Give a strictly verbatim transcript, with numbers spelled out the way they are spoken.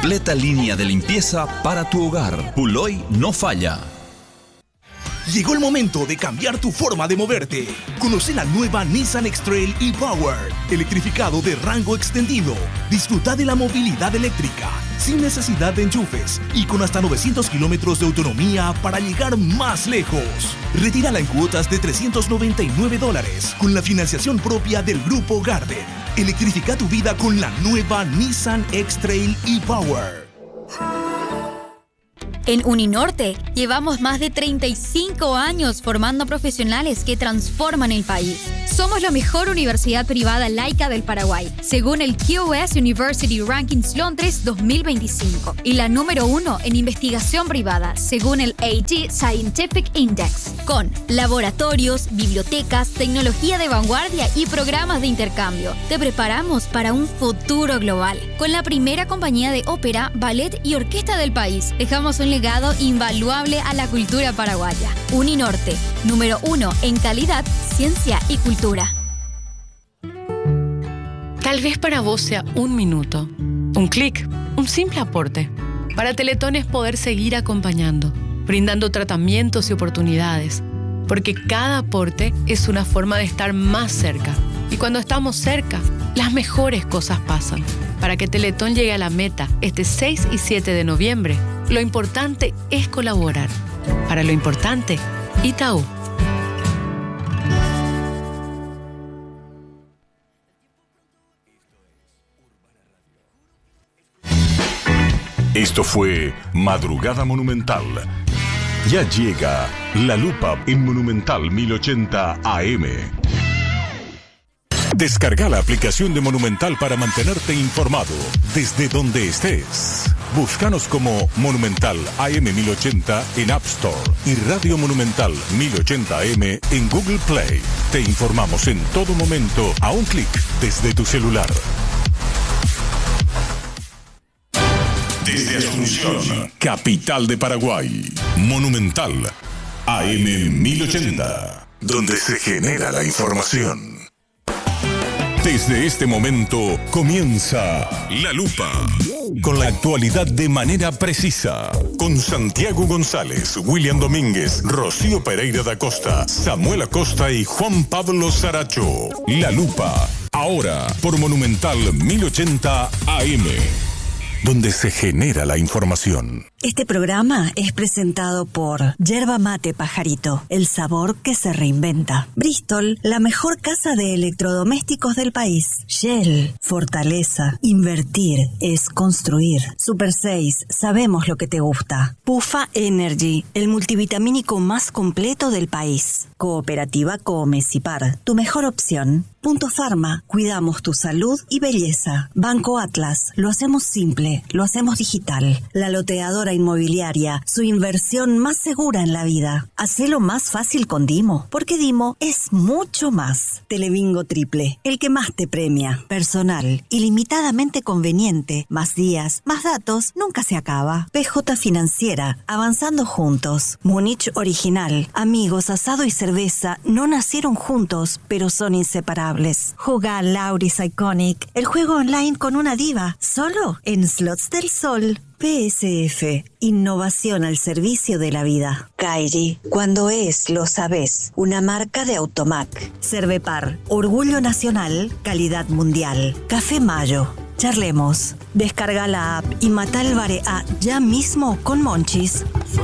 completa línea de limpieza para tu hogar. Puloy no falla. Llegó el momento de cambiar tu forma de moverte. Conoce la nueva Nissan X-Trail e-Power, electrificado de rango extendido. Disfruta de la movilidad eléctrica, sin necesidad de enchufes y con hasta novecientos kilómetros de autonomía para llegar más lejos. Retírala en cuotas de trescientos noventa y nueve dólares con la financiación propia del Grupo Garden. Electrifica tu vida con la nueva Nissan X-Trail e-Power. En Uninorte llevamos más de treinta y cinco años formando profesionales que transforman el país. Somos la mejor universidad privada laica del Paraguay, según el Q S University Rankings Londres dos mil veinticinco, y la número uno en investigación privada, según el A G Scientific Index, con laboratorios, bibliotecas, tecnología de vanguardia y programas de intercambio. Te preparamos para un futuro global. Con la primera compañía de ópera, ballet y orquesta del país, dejamos un legado invaluable a la cultura paraguaya. Uninorte, número uno en calidad, ciencia y cultura. Tal vez para vos sea un minuto, un clic, un simple aporte. Para Teletón es poder seguir acompañando, brindando tratamientos y oportunidades, porque cada aporte es una forma de estar más cerca. Y cuando estamos cerca, las mejores cosas pasan. Para que Teletón llegue a la meta este seis y siete de noviembre, lo importante es colaborar. Para lo importante, Itaú. Esto fue Madrugada Monumental. Ya llega La Lupa en Monumental mil ochenta A M. Descarga la aplicación de Monumental para mantenerte informado desde donde estés. Búscanos como Monumental A M mil ochenta en App Store y Radio Monumental mil ochenta A M en Google Play. Te informamos en todo momento a un clic desde tu celular. Desde Asunción, capital de Paraguay. Monumental A M mil ochenta, donde se genera la información. Desde este momento comienza La Lupa, con la actualidad de manera precisa, con Santiago González, William Domínguez, Rocío Pereira da Costa, Samuel Acosta y Juan Pablo Saracho. La Lupa, ahora por Monumental mil ochenta A M, donde se genera la información. Este programa es presentado por Yerba Mate Pajarito, el sabor que se reinventa. Bristol, la mejor casa de electrodomésticos del país. Shell, fortaleza. Invertir es construir. Super seis, sabemos lo que te gusta. Pufa Energy, el multivitamínico más completo del país. Cooperativa Comecipar, tu mejor opción. Punto Pharma, cuidamos tu salud y belleza. Banco Atlas, lo hacemos simple, lo hacemos digital. La loteadora inmobiliaria, su inversión más segura en la vida. Hacelo más fácil con Dimo, porque Dimo es mucho más. Telebingo Triple, el que más te premia. Personal, ilimitadamente conveniente, más días, más datos, nunca se acaba. P J Financiera, avanzando juntos. Múnich Original, amigos, asado y cerveza no nacieron juntos, pero son inseparables. Juga Lauris Iconic, el juego online con una diva, solo en Slots del Sol. P S F, innovación al servicio de la vida. Kairi, cuando es, lo sabés, una marca de Automac. Cervepar, orgullo nacional, calidad mundial. Café Mayo, charlemos. Descarga la app y mata el Bare A ya mismo con Monchis.